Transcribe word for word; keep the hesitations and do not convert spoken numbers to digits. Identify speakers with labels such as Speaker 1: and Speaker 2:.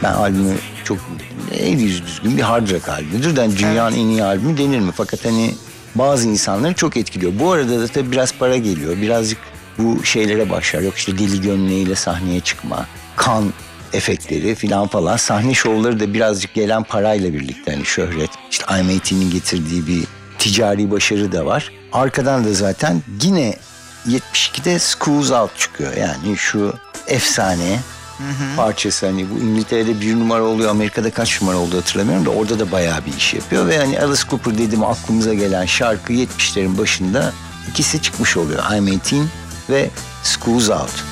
Speaker 1: Ben albümü çok el yüzü düzgün bir hard rock albümüdür. Yani dünyanın evet. en iyi albümü denir mi? Fakat hani bazı insanları çok etkiliyor. Bu arada da tabii biraz para geliyor. Birazcık bu şeylere başlar. Yok işte deli gömleğiyle sahneye çıkma, kan efektleri filan falan. Sahne şovları da birazcık gelen parayla birlikte hani şöhret. İşte I'm eighteen'in getirdiği bir ticari başarı da var. Arkadan da zaten yine yetmiş ikide Schools Out çıkıyor. Yani şu efsane hı hı. parçası, hani bu İngiltere'de bir numara oluyor, Amerika'da kaç numara oldu hatırlamıyorum da orada da bayağı bir iş yapıyor. Ve hani Alice Cooper dedim aklımıza gelen şarkı yetmişlerin başında ikisi çıkmış oluyor. I'm eighteen ve Schools Out.